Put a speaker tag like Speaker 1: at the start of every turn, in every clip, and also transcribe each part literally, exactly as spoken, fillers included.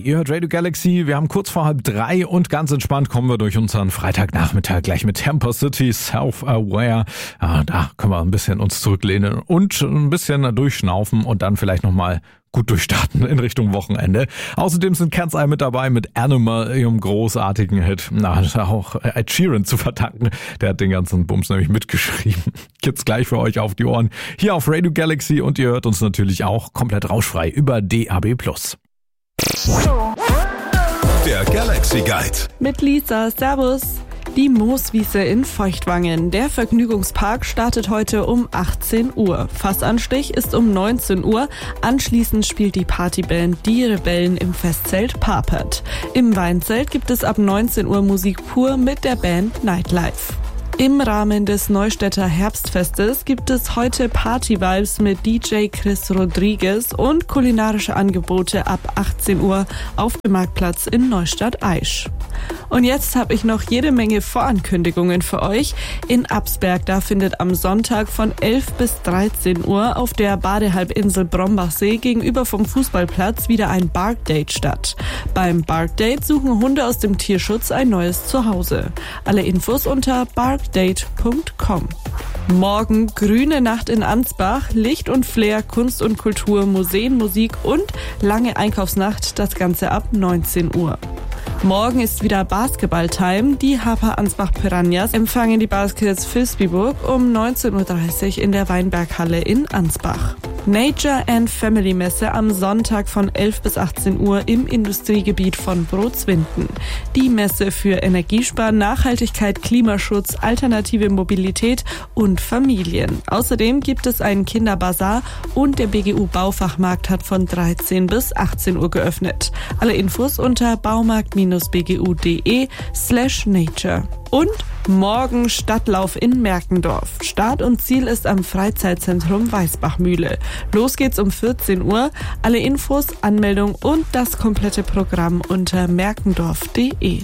Speaker 1: ihr hört Radio Galaxy, wir haben kurz vor halb drei und ganz entspannt kommen wir durch unseren Freitagnachmittag gleich mit Temper City, Self-Aware. Ja, da können wir ein bisschen uns zurücklehnen und ein bisschen durchschnaufen und dann vielleicht nochmal gut durchstarten in Richtung Wochenende. Außerdem sind Cat's Eye mit dabei mit Animal, ihrem großartigen Hit. Na, das ist auch Ed Sheeran zu verdanken. Der hat den ganzen Bums nämlich mitgeschrieben. Gibt's gleich für euch auf die Ohren. Hier auf Radio Galaxy und ihr hört uns natürlich auch komplett rauschfrei über D A B plus.
Speaker 2: Der Galaxy Guide.
Speaker 3: Mit Lisa, servus. Die Mooswiese in Feuchtwangen. Der Vergnügungspark startet heute um achtzehn Uhr. Fassanstich ist um neunzehn Uhr. Anschließend spielt die Partyband Die Rebellen im Festzelt Papert. Im Weinzelt gibt es ab neunzehn Uhr Musik pur mit der Band Nightlife. Im Rahmen des Neustädter Herbstfestes gibt es heute Party-Vibes mit D J Chris Rodriguez und kulinarische Angebote ab achtzehn Uhr auf dem Marktplatz in Neustadt-Aisch. Und jetzt habe ich noch jede Menge Vorankündigungen für euch. In Absberg, da findet am Sonntag von elf bis dreizehn Uhr auf der Badehalbinsel Brombachsee gegenüber vom Fußballplatz wieder ein Bark-Date statt. Beim Bark-Date suchen Hunde aus dem Tierschutz ein neues Zuhause. Alle Infos unter bark date punkt com. Morgen grüne Nacht in Ansbach, Licht und Flair, Kunst und Kultur, Museen, Musik und lange Einkaufsnacht, das Ganze ab neunzehn Uhr. Morgen ist wieder Basketball-Time. Die Harper Ansbach Piranhas empfangen die Baskets Vilsbiburg um neunzehn Uhr dreißig in der Weinberghalle in Ansbach. Nature and Family Messe am Sonntag von elf bis achtzehn Uhr im Industriegebiet von Brotzwinden. Die Messe für Energiesparen, Nachhaltigkeit, Klimaschutz, alternative Mobilität und Familien. Außerdem gibt es einen Kinderbazar und der B G U Baufachmarkt hat von dreizehn bis achtzehn Uhr geöffnet. Alle Infos unter baumarkt-bgu.de slash nature. Und morgen Stadtlauf in Merkendorf. Start und Ziel ist am Freizeitzentrum Weißbachmühle. Los geht's um vierzehn Uhr. Alle Infos, Anmeldung und das komplette Programm unter merkendorf punkt de.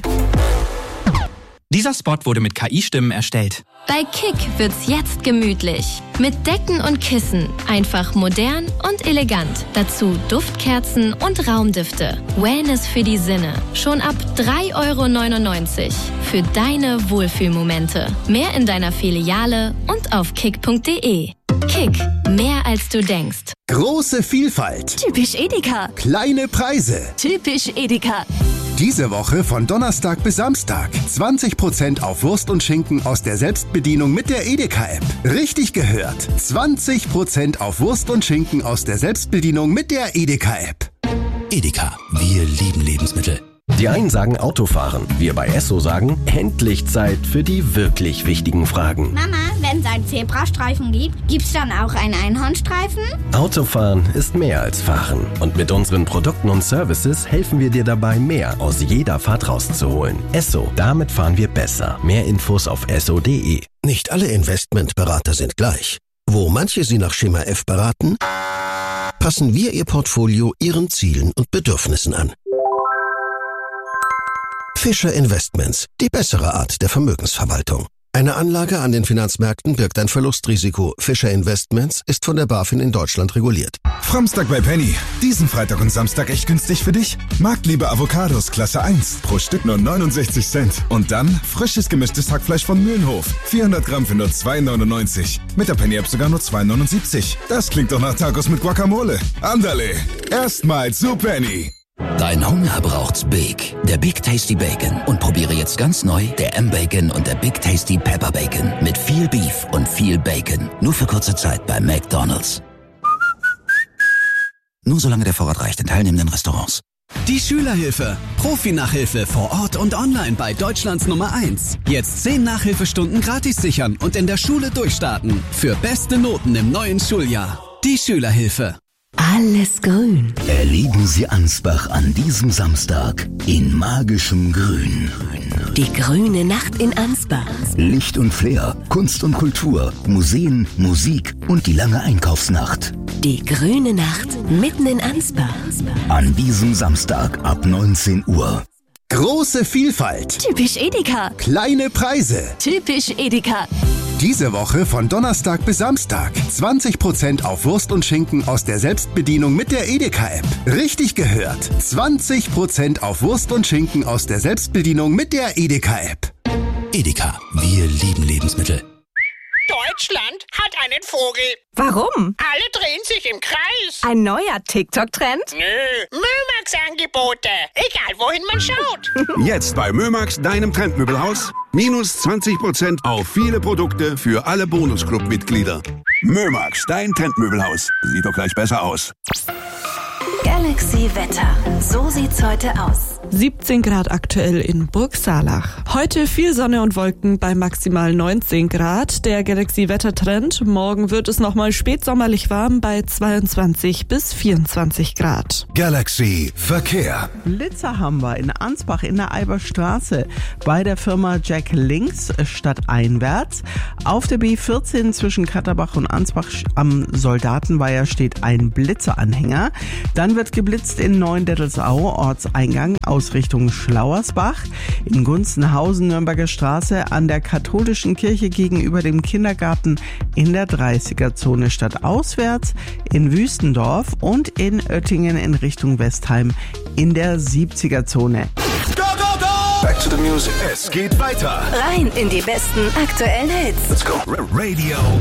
Speaker 4: Dieser Spot wurde mit K I-Stimmen erstellt.
Speaker 5: Bei Kick wird's jetzt gemütlich. Mit Decken und Kissen. Einfach modern und elegant. Dazu Duftkerzen und Raumdüfte. Wellness für die Sinne. Schon ab drei Euro neunundneunzig. Für deine Wohlfühlmomente. Mehr in deiner Filiale und auf kick punkt de. Kick. Mehr als du denkst.
Speaker 2: Große Vielfalt.
Speaker 6: Typisch Edeka.
Speaker 2: Kleine Preise.
Speaker 6: Typisch Edeka.
Speaker 2: Diese Woche von Donnerstag bis Samstag. zwanzig Prozent auf Wurst und Schinken aus der Selbstbedienung mit der Edeka-App. Richtig gehört. zwanzig Prozent auf Wurst und Schinken aus der Selbstbedienung mit der Edeka-App.
Speaker 7: Edeka. Wir lieben Lebensmittel.
Speaker 8: Die einen sagen Autofahren, wir bei Esso sagen, endlich Zeit für die wirklich wichtigen Fragen.
Speaker 9: Mama, wenn es einen Zebrastreifen gibt, gibt's dann auch einen Einhornstreifen?
Speaker 8: Autofahren ist mehr als Fahren. Und mit unseren Produkten und Services helfen wir dir dabei, mehr aus jeder Fahrt rauszuholen. Esso, damit fahren wir besser. Mehr Infos auf esso punkt de.
Speaker 7: Nicht alle Investmentberater sind gleich. Wo manche Sie nach Schema F beraten, passen wir Ihr Portfolio Ihren Zielen und Bedürfnissen an. Fischer Investments, die bessere Art der Vermögensverwaltung. Eine Anlage an den Finanzmärkten birgt ein Verlustrisiko. Fischer Investments ist von der BaFin in Deutschland reguliert.
Speaker 10: Framstag bei Penny. Diesen Freitag und Samstag echt günstig für dich. Marktliebe Avocados Klasse eins. Pro Stück nur neunundsechzig Cent. Und dann frisches gemischtes Hackfleisch von Mühlenhof. vierhundert Gramm für nur zwei neunundneunzig. Mit der Penny-App sogar nur zwei neunundsiebzig. Das klingt doch nach Tacos mit Guacamole. Andale. Erstmal zu Penny.
Speaker 7: Dein Hunger braucht's Big. Der Big Tasty Bacon. Und probiere jetzt ganz neu der M-Bacon und der Big Tasty Pepper Bacon. Mit viel Beef und viel Bacon. Nur für kurze Zeit bei McDonald's. Nur solange der Vorrat reicht in teilnehmenden Restaurants.
Speaker 11: Die Schülerhilfe. Profi-Nachhilfe vor Ort und online bei Deutschlands Nummer eins. Jetzt zehn Nachhilfestunden gratis sichern und in der Schule durchstarten. Für beste Noten im neuen Schuljahr. Die Schülerhilfe.
Speaker 6: Alles grün.
Speaker 7: Erleben Sie Ansbach an diesem Samstag in magischem Grün.
Speaker 6: Die grüne Nacht in Ansbach.
Speaker 7: Licht und Flair, Kunst und Kultur, Museen, Musik und die lange Einkaufsnacht.
Speaker 6: Die grüne Nacht mitten in Ansbach.
Speaker 7: An diesem Samstag ab neunzehn Uhr.
Speaker 2: Große Vielfalt.
Speaker 6: Typisch Edeka.
Speaker 2: Kleine Preise.
Speaker 6: Typisch Edeka.
Speaker 2: Diese Woche von Donnerstag bis Samstag. zwanzig Prozent auf Wurst und Schinken aus der Selbstbedienung mit der Edeka-App. Richtig gehört. zwanzig Prozent auf Wurst und Schinken aus der Selbstbedienung mit der Edeka-App.
Speaker 7: Edeka, wir lieben Lebensmittel.
Speaker 12: Deutschland hat einen Vogel.
Speaker 13: Warum?
Speaker 12: Alle drehen sich im Kreis.
Speaker 13: Ein neuer TikTok-Trend?
Speaker 12: Nö, Mömax-Angebote. Egal, wohin man schaut.
Speaker 14: Jetzt bei Mömax, deinem Trendmöbelhaus. Minus zwanzig Prozent auf viele Produkte für alle Bonusclub-Mitglieder. Mömax, dein Trendmöbelhaus. Sieht doch gleich besser aus.
Speaker 6: Galaxy Wetter. So sieht's heute aus.
Speaker 3: siebzehn Grad aktuell in Burgsalach. Heute viel Sonne und Wolken bei maximal neunzehn Grad. Der Galaxy-Wettertrend. Morgen wird es nochmal spätsommerlich warm bei zweiundzwanzig bis vierundzwanzig Grad.
Speaker 2: Galaxy Verkehr.
Speaker 15: Blitzer haben wir in Ansbach in der Eiberstraße bei der Firma Jack links stadteinwärts. Auf der B vierzehn zwischen Katterbach und Ansbach am Soldatenweiher steht ein Blitzeranhänger. Dann wird geblitzt in Neuendettelsau, Ortseingang aus Richtung Schlauersbach. In Gunzenhausen, Nürnberger Straße, an der katholischen Kirche gegenüber dem Kindergarten in der dreißiger-Zone stadtauswärts. In Wüstendorf und in Oettingen in Richtung Westheim in der siebziger-Zone.
Speaker 2: Go, go, go! Back to the music. Es geht weiter.
Speaker 6: Rein in die besten aktuellen Hits.
Speaker 2: Let's go. Radio